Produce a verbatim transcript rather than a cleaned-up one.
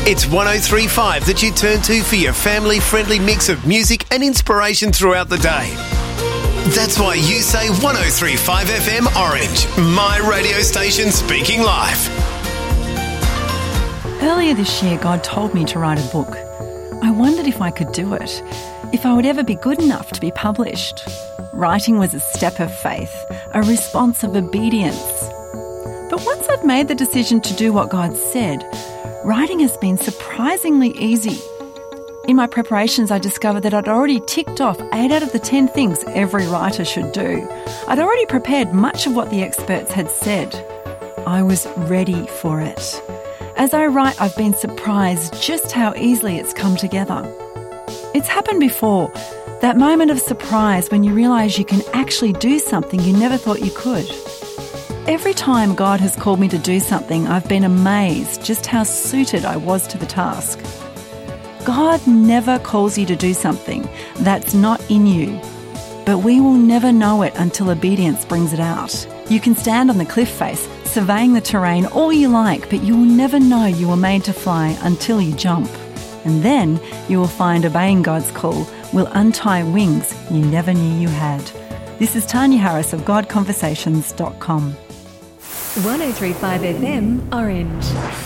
It's one oh three point five that you turn to for your family-friendly mix of music and inspiration throughout the day. That's why you say one oh three point five F M Orange, my radio station speaking live. Earlier this year, God told me to write a book. I wondered if I could do it, if I would ever be good enough to be published. Writing was a step of faith, a response of obedience. But once I'd made the decision to do what God said, writing has been surprisingly easy. In my preparations, I discovered that I'd already ticked off eight out of the ten things every writer should do. I'd already prepared much of what the experts had said. I was ready for it. As I write, I've been surprised just how easily it's come together. It's happened before, that moment of surprise when you realise you can actually do something you never thought you could. Every time God has called me to do something, I've been amazed just how suited I was to the task. God never calls you to do something that's not in you, but we will never know it until obedience brings it out. You can stand on the cliff face, surveying the terrain all you like, but you will never know you were made to fly until you jump. And then you will find obeying God's call will untie wings you never knew you had. This is Tanya Harris of God Conversations dot com. one oh three point five F M Orange.